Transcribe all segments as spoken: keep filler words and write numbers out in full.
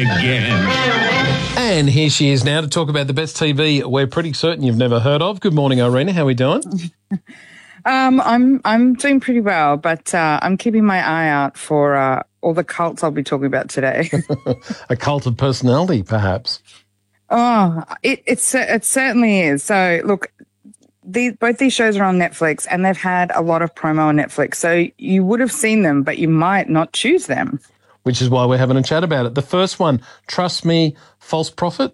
again. And here she is now to talk about the best T V we're pretty certain you've never heard of. Good morning, Irina. How are we doing? Um, I'm I'm doing pretty well, but uh, I'm keeping my eye out for uh, all the cults I'll be talking about today. A cult of personality, perhaps. Oh, it it's, it certainly is. So, look, these, both these shows are on Netflix, and they've had a lot of promo on Netflix. So you would have seen them, but you might not choose them. Which is why we're having a chat about it. The first one, Trust Me, False Prophet.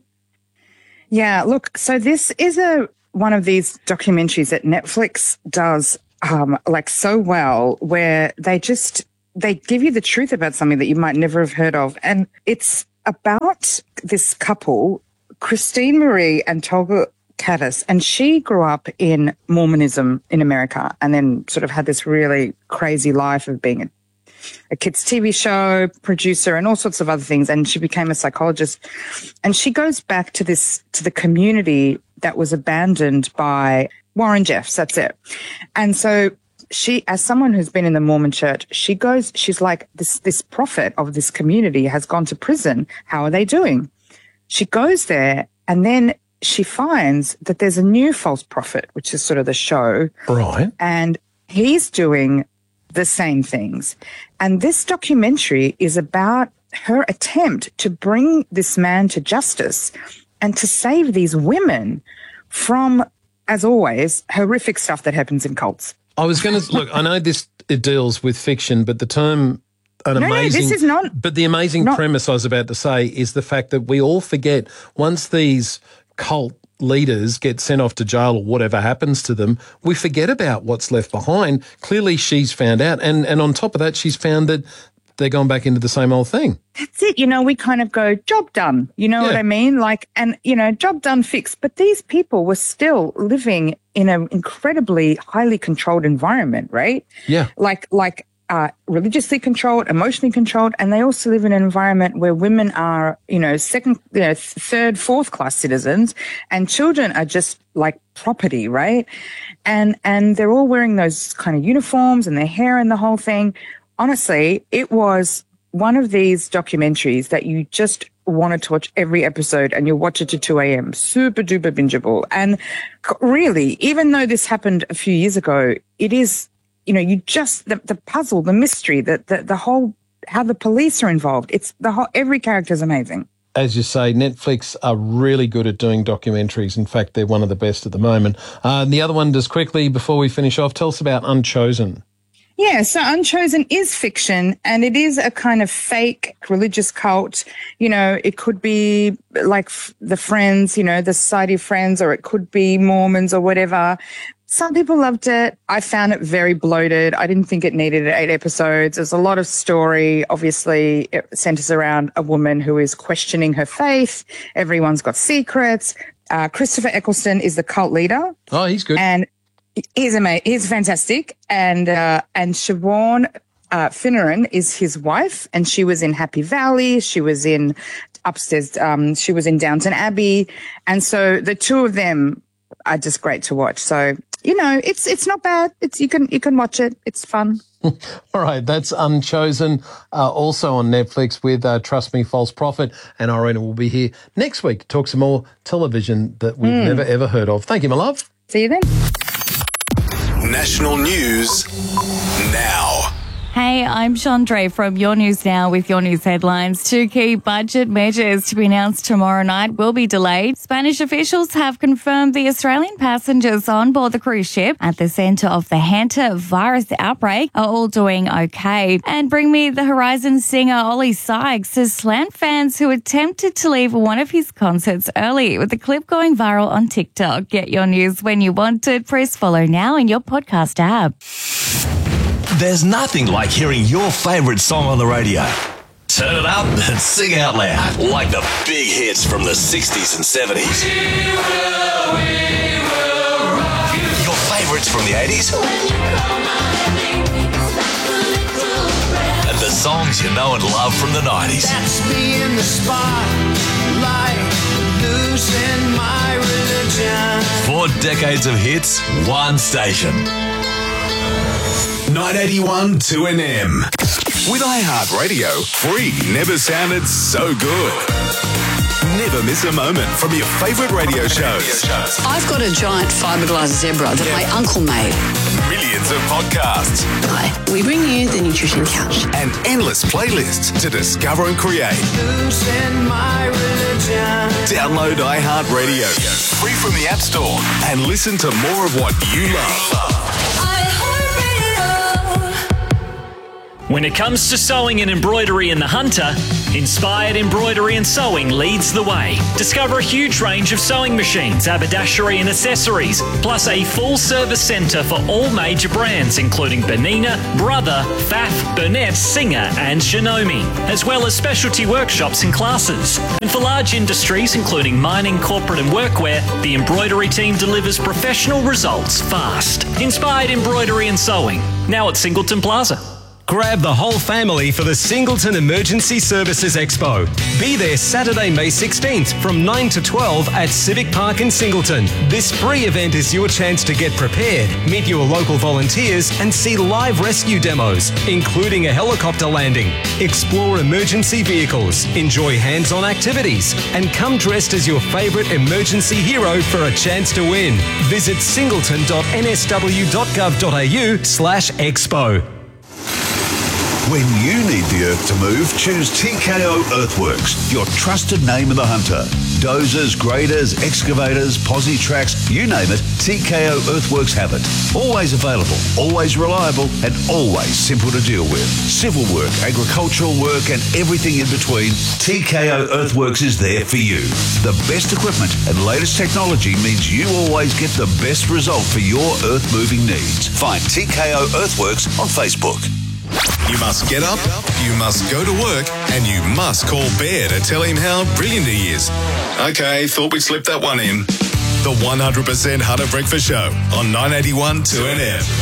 Yeah, look, so this is a one of these documentaries that Netflix does um, like so well, where they just they give you the truth about something that you might never have heard of, and it's about this couple, Christine Marie and Tolga Caddis, and she grew up in Mormonism in America, and then sort of had this really crazy life of being a a kids' T V show producer and all sorts of other things. And she became a psychologist. And she goes back to this, to the community that was abandoned by Warren Jeffs. That's it. And so she, as someone who's been in the Mormon church, she goes, she's like, this, this prophet of this community has gone to prison. How are they doing? She goes there, and then she finds that there's a new false prophet, which is sort of the show. Right. And he's doing the same things. And this documentary is about her attempt to bring this man to justice and to save these women from, as always, horrific stuff that happens in cults. I was going to look. I know this it deals with fiction, but the term an no, amazing. No, this is not. But the amazing not, premise I was about to say is the fact that we all forget once these cult leaders get sent off to jail or whatever happens to them, we forget about what's left behind. Clearly, she's found out, and and on top of that, she's found that they're going back into the same old thing. That's it. You know, we kind of go, job done. You know yeah. what I mean? Like, and, you know, job done, fixed. But these people were still living in an incredibly highly controlled environment, right? Yeah. Like, like, uh, religiously controlled, emotionally controlled. And they also live in an environment where women are, you know, second, you know, third, fourth class citizens, and children are just like property, right? And, and they're all wearing those kind of uniforms and their hair and the whole thing. Honestly, it was one of these documentaries that you just wanted to watch every episode, and you watch it to two a.m. Super duper bingeable. And really, even though this happened a few years ago, it is, you know, you just, the, the puzzle, the mystery, the, the, the whole, how the police are involved. It's the whole, every character is amazing. As you say, Netflix are really good at doing documentaries. In fact, they're one of the best at the moment. Uh, and the other one, just quickly, before we finish off, tell us about Unchosen. Yeah, so Unchosen is fiction, and it is a kind of fake religious cult. You know, it could be like f- the Friends, you know, the Society of Friends, or it could be Mormons or whatever. Some people loved it. I found it very bloated. I didn't think it needed eight episodes. There's a lot of story. Obviously, it centers around a woman who is questioning her faith. Everyone's got secrets. Uh, Christopher Eccleston is the cult leader. Oh, he's good. And He's amazing. He's fantastic. And, uh, and Siobhan, uh, Finneran is his wife, and she was in Happy Valley. She was in upstairs. Um, she was in Downton Abbey. And so the two of them are just great to watch. So, you know, it's, it's not bad. It's, you can, you can watch it. It's fun. All right. That's Unchosen, uh, also on Netflix with, uh, Trust Me, False Prophet. And Irina will be here next week to talk some more television that we've mm. never, ever heard of. Thank you, my love. See you then. National News now. Hey, I'm Chandra from Your News Now with your news headlines. Two key budget measures to be announced tomorrow night will be delayed. Spanish officials have confirmed the Australian passengers on board the cruise ship at the centre of the Hanta virus outbreak are all doing okay. And Bring Me the Horizon singer Ollie Sykes has slammed fans who attempted to leave one of his concerts early, with the clip going viral on TikTok. Get your news when you want it. Press follow now in your podcast app. There's nothing like hearing your favourite song on the radio. Turn it up and sing out loud, like the big hits from the sixties and seventies. We will, we will rock you. Your favourites from the eighties. And the songs you know and love from the nineties. That's me in the spotlight, losing my religion. Four decades of hits, one station. nine eighty-one two N M. With iHeartRadio, free never sounded so good. Never miss a moment from your favourite radio shows. I've got a giant fiberglass zebra that my uncle made. Millions of podcasts. Hi, we bring you the Nutrition Couch. And endless playlists to discover and create. Losing my religion. Download iHeartRadio free from the App Store and listen to more of what you love. When it comes to sewing and embroidery in the Hunter, Inspired Embroidery and Sewing leads the way. Discover a huge range of sewing machines, haberdashery and accessories, plus a full-service centre for all major brands including Bernina, Brother, Pfaff, Burnett, Singer and Shinomi, as well as specialty workshops and classes. And for large industries including mining, corporate and workwear, the embroidery team delivers professional results fast. Inspired Embroidery and Sewing, now at Singleton Plaza. Grab the whole family for the Singleton Emergency Services Expo. Be there Saturday, May sixteenth from nine to twelve at Civic Park in Singleton. This free event is your chance to get prepared, meet your local volunteers and see live rescue demos, including a helicopter landing. Explore emergency vehicles, enjoy hands-on activities and come dressed as your favourite emergency hero for a chance to win. Visit singleton.nsw.gov.au slash expo. When you need the earth to move, choose T K O Earthworks, your trusted name in the Hunter. Dozers, graders, excavators, posi tracks, you name it, T K O Earthworks have it. Always available, always reliable, and always simple to deal with. Civil work, agricultural work, and everything in between, T K O Earthworks is there for you. The best equipment and latest technology means you always get the best result for your earth-moving needs. Find T K O Earthworks on Facebook. You must get up, you must go to work, and you must call Bear to tell him how brilliant he is. Okay, thought we'd slip that one in. The one hundred percent Hunter Breakfast Show on nine eighty-one two N F.